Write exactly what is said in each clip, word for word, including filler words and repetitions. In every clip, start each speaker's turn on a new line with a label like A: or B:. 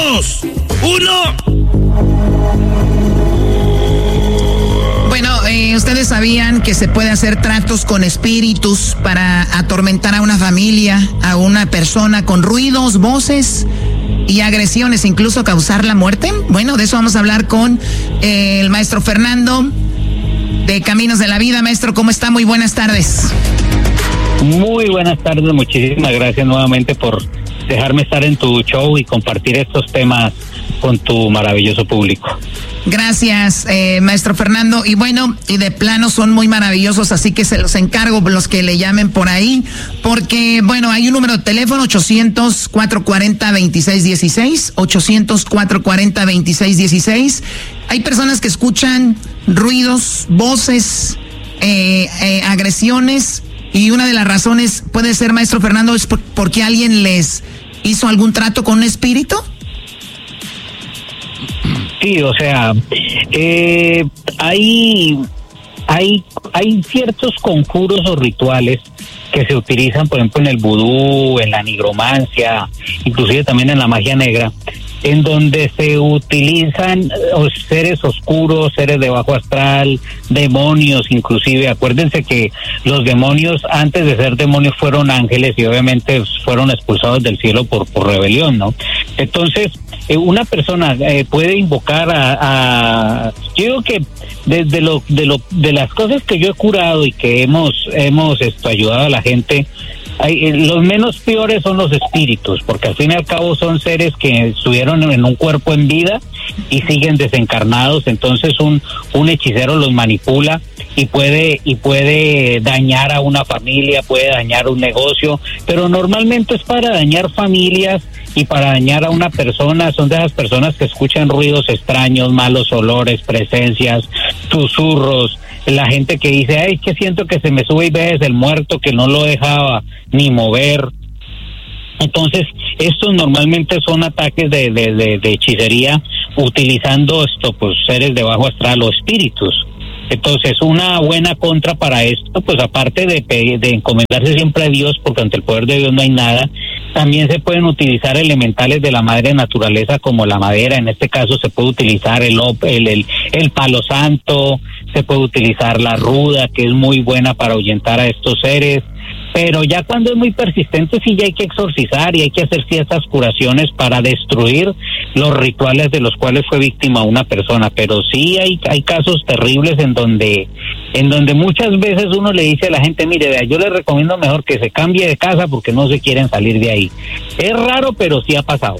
A: dos, uno.
B: Bueno, eh, ustedes sabían que se puede hacer tratos con espíritus para atormentar a una familia, a una persona con ruidos, voces y agresiones, incluso causar la muerte. Bueno, de eso vamos a hablar con eh, el maestro Fernando de Caminos de la Vida. Maestro, ¿cómo está? Muy buenas tardes.
C: Muy buenas tardes, muchísimas gracias nuevamente por dejarme estar en tu show y compartir estos temas con tu maravilloso público.
B: Gracias, eh, maestro Fernando. Y bueno, y de plano son muy maravillosos, así que se los encargo los que le llamen por ahí, porque bueno, hay un número de teléfono ochocientos, cuatrocientos cuarenta, veintiséis dieciséis, ochocientos, cuatrocientos cuarenta, veintiséis dieciséis. Hay personas que escuchan ruidos, voces, eh, eh, agresiones, y una de las razones puede ser, maestro Fernando, es por, porque alguien les hizo algún trato con un espíritu.
C: Sí, o sea, eh, hay, hay, hay ciertos conjuros o rituales que se utilizan, por ejemplo, en el vudú, en la nigromancia, inclusive también en la magia negra, en donde se utilizan seres oscuros, seres de bajo astral, demonios inclusive. Acuérdense que los demonios, antes de ser demonios, fueron ángeles y obviamente fueron expulsados del cielo por, por rebelión, ¿no? Entonces, eh, una persona eh, puede invocar a, a... Yo digo que desde lo, de, lo, de las cosas que yo he curado y que hemos, hemos esto, ayudado a la gente, Hay, eh, los menos peores son los espíritus, porque al fin y al cabo son seres que estuvieron en un cuerpo en vida y siguen desencarnados. Entonces un un hechicero los manipula y puede y puede dañar a una familia, puede dañar un negocio, pero normalmente es para dañar familias y para dañar a una persona. Son de esas personas que escuchan ruidos extraños, malos olores, presencias, susurros. La gente que dice, ay, que siento que se me sube y ve desde el muerto, que no lo dejaba ni mover. Entonces, estos normalmente son ataques de, de, de, de hechicería utilizando esto, pues, seres de bajo astral o espíritus. Entonces, una buena contra para esto, pues aparte de, de encomendarse siempre a Dios, porque ante el poder de Dios no hay nada, también se pueden utilizar elementales de la madre naturaleza como la madera. En este caso se puede utilizar el, el, el, el palo santo, se puede utilizar la ruda, que es muy buena para ahuyentar a estos seres. Pero ya cuando es muy persistente, sí ya hay que exorcizar y hay que hacer ciertas curaciones para destruir los rituales de los cuales fue víctima una persona. Pero sí hay hay casos terribles en donde en donde muchas veces uno le dice a la gente, mire, vea, yo le recomiendo mejor que se cambie de casa porque no se quieren salir de ahí. Es raro, pero sí ha pasado.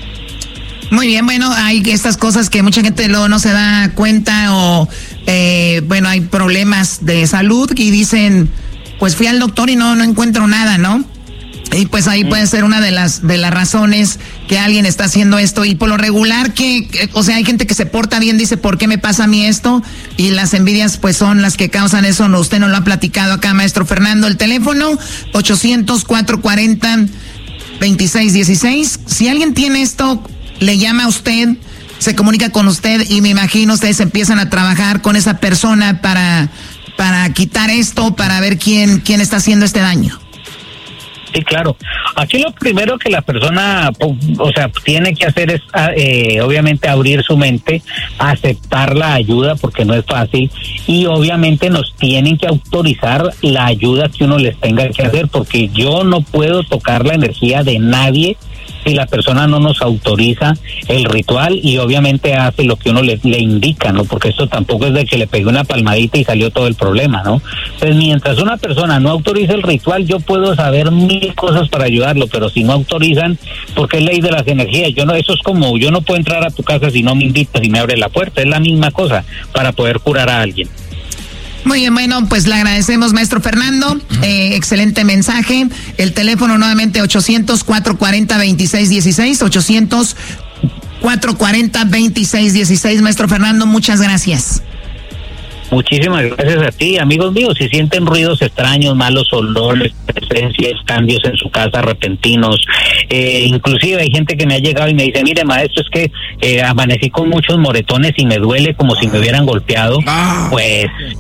B: Muy bien, bueno, hay estas cosas que mucha gente luego no se da cuenta o, eh, bueno, hay problemas de salud y dicen, pues fui al doctor y no no encuentro nada, ¿no? Y pues ahí puede ser una de las de las razones que alguien está haciendo esto. Y por lo regular que, que, o sea, hay gente que se porta bien, dice, ¿por qué me pasa a mí esto? Y las envidias pues son las que causan eso. No, usted nos lo ha platicado acá, maestro Fernando. El teléfono ochocientos, cuatrocientos cuarenta, veintiséis dieciséis. Si alguien tiene esto, le llama a usted, se comunica con usted y me imagino ustedes empiezan a trabajar con esa persona para para quitar esto, para ver quién quién está haciendo este daño.
C: Sí, claro. Aquí lo primero que la persona, o sea, tiene que hacer es, eh, obviamente, abrir su mente, aceptar la ayuda, porque no es fácil, y obviamente nos tienen que autorizar la ayuda que uno les tenga que hacer, porque yo no puedo tocar la energía de nadie si la persona no nos autoriza el ritual y obviamente hace lo que uno le, le indica, ¿no? Porque esto tampoco es de que le pegue una palmadita y salió todo el problema, ¿no? Entonces, mientras una persona no autoriza el ritual, yo puedo saber mil cosas para ayudarlo, pero si no autorizan, porque es ley de las energías, yo no, eso es como, yo no puedo entrar a tu casa si no me invitas y me abres la puerta, es la misma cosa para poder curar a alguien.
B: Muy bien, bueno, pues le agradecemos, maestro Fernando. Eh, excelente mensaje. El teléfono nuevamente ochocientos, cuatrocientos cuarenta, veintiséis dieciséis, ochocientos, cuatrocientos cuarenta, veintiséis dieciséis. Maestro Fernando, muchas gracias.
C: Muchísimas gracias a ti, amigos míos. Si sienten ruidos extraños, malos olores, presencias, cambios en su casa repentinos, eh, inclusive hay gente que me ha llegado y me dice, mire, maestro, es que eh, amanecí con muchos moretones y me duele como si me hubieran golpeado, pues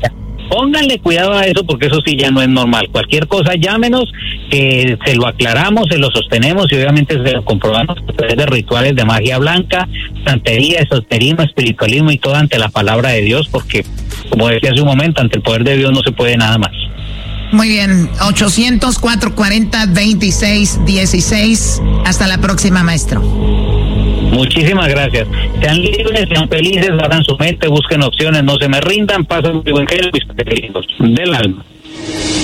C: Pónganle cuidado a eso, porque eso sí ya no es normal. Cualquier cosa, llámenos, que se lo aclaramos, se lo sostenemos y obviamente se lo comprobamos a través de rituales de magia blanca, santería, esoterismo, espiritualismo y todo ante la palabra de Dios, porque, como decía hace un momento, ante el poder de Dios no se puede nada más.
B: Muy bien, ochocientos, cuatrocientos cuarenta, veintiséis dieciséis. Hasta la próxima, maestro.
C: Muchísimas gracias. Sean libres, sean felices, abran su mente, busquen opciones, no se me rindan, pasen un buen genio, mis peregrinos del alma.